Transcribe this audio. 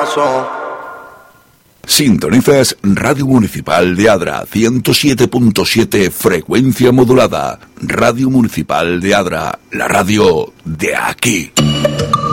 corazón. Sintonizas Radio Municipal de Adra, 107.7 frecuencia modulada. Radio Municipal de Adra, la radio de aquí.